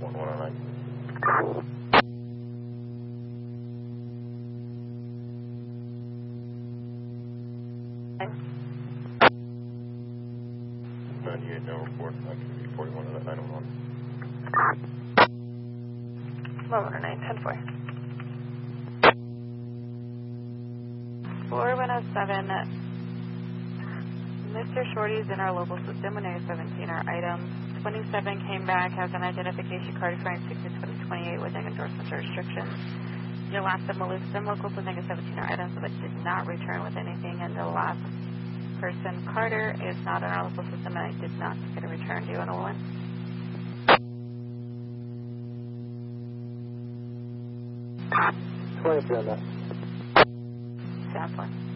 109. 98, no report. Activity 41 at 911. 109, 10-4. 4107, Mr. Shorty's in our local system when 17 are items. 27 came back, has an identification card referring 6-2028 with endorsements or restrictions. Your last sim local to negative 17 are items but did not return with anything, and the last person, Carter, is not in our local system and I did not get a return. Do you want to one? Twenty on that. Sound one.